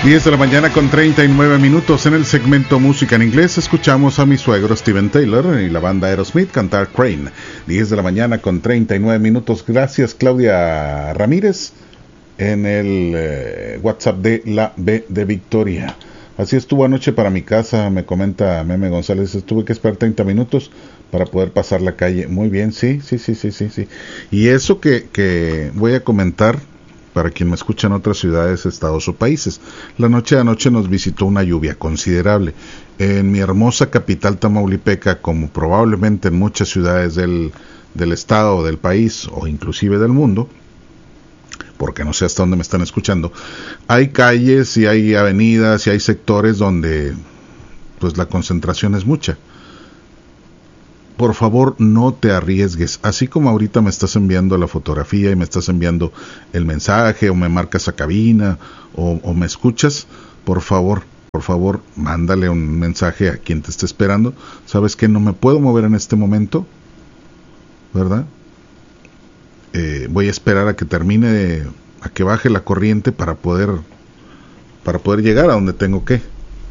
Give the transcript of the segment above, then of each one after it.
10 de la mañana con 39 minutos. En el segmento Música en Inglés escuchamos a mi suegro Steven Taylor y la banda Aerosmith cantar Crane. 10 de la mañana con 39 minutos. Gracias, Claudia Ramírez, en el WhatsApp de la B de Victoria. Así estuvo anoche para mi casa, me comenta Meme González. Tuve que esperar 30 minutos para poder pasar la calle. Muy bien, sí. Y eso que voy a comentar, para quien me escucha en otras ciudades, estados o países. La noche de anoche nos visitó una lluvia considerable. En mi hermosa capital tamaulipeca, como probablemente en muchas ciudades del estado o del país, o inclusive del mundo, porque no sé hasta dónde me están escuchando, hay calles y hay avenidas y hay sectores donde pues la concentración es mucha. Por favor, no te arriesgues. Así como ahorita me estás enviando la fotografía y me estás enviando el mensaje, o me marcas a cabina, o me escuchas, por favor, mándale un mensaje a quien te esté esperando. ¿Sabes que no me puedo mover en este momento? ¿Verdad? Voy a esperar a que termine, a que baje la corriente para poder llegar a donde tengo que.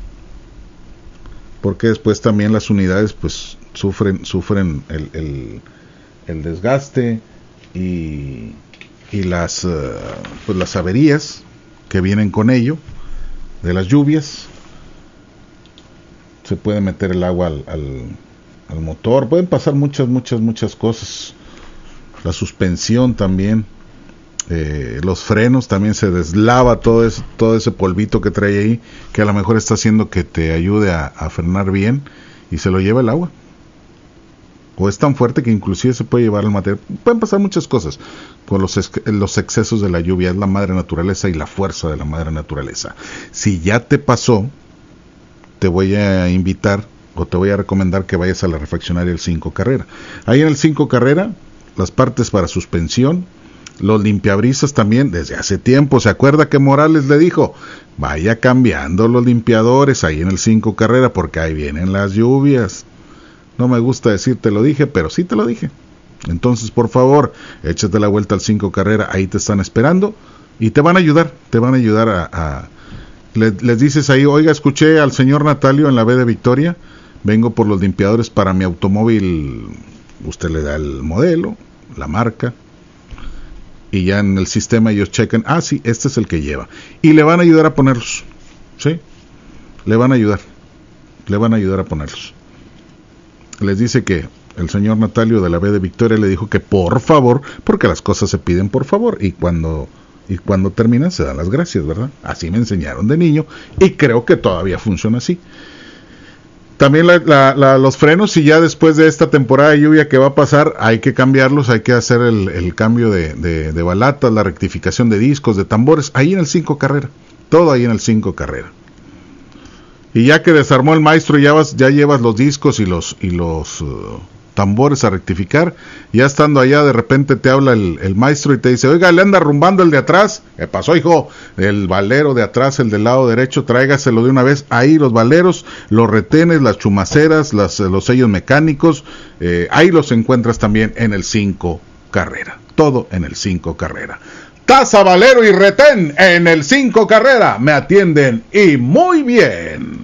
Porque después también las unidades pues sufren el desgaste y las averías que vienen con ello de las lluvias. Se puede meter el agua al motor, pueden pasar muchas cosas. La suspensión también, los frenos también, se deslava todo ese polvito que trae ahí, que a lo mejor está haciendo que te ayude a frenar bien, y se lo lleva el agua. O es tan fuerte que inclusive se puede llevar el material. Pueden pasar muchas cosas con los excesos de la lluvia. Es la madre naturaleza y la fuerza de la madre naturaleza. Si ya te pasó, te voy a invitar o te voy a recomendar que vayas a la refaccionaria El 5 Carrera. Ahí en El 5 Carrera, las partes para suspensión, los limpiabrisas también, desde hace tiempo. ¿Se acuerda que Morales le dijo? Vaya cambiando los limpiadores ahí en El 5 Carrera, porque ahí vienen las lluvias. No me gusta decir te lo dije, pero sí te lo dije. Entonces, por favor, échate la vuelta al 5 Carrera, ahí te están esperando y te van a ayudar les dices ahí: oiga, escuché al señor Natalio en la B de Victoria, vengo por los limpiadores para mi automóvil. Usted le da el modelo, la marca, y ya en el sistema ellos checan: sí, este es el que lleva, y le van a ayudar a ponerlos. ¿Sí? Le van a ayudar a ponerlos. Les dice que el señor Natalio de la B de Victoria le dijo que por favor, porque las cosas se piden por favor, y cuando terminan se dan las gracias, ¿verdad? Así me enseñaron de niño, y creo que todavía funciona así. También los frenos, y ya después de esta temporada de lluvia que va a pasar, hay que cambiarlos, hay que hacer el cambio de balatas, la rectificación de discos, de tambores, ahí en El 5 Carrera, todo ahí en El 5 Carrera. Y ya que desarmó el maestro, ya llevas los discos y los tambores a rectificar. Ya estando allá, de repente te habla el maestro y te dice: oiga, le anda arrumbando el de atrás. ¿Qué pasó, hijo? El valero de atrás, el del lado derecho, tráigaselo de una vez. Ahí los valeros, los retenes, las chumaceras, los sellos mecánicos, ahí los encuentras también en El 5 Carrera. Todo en El 5 Carrera. Taza, valero y retén en El 5 Carrera. Me atienden y muy bien.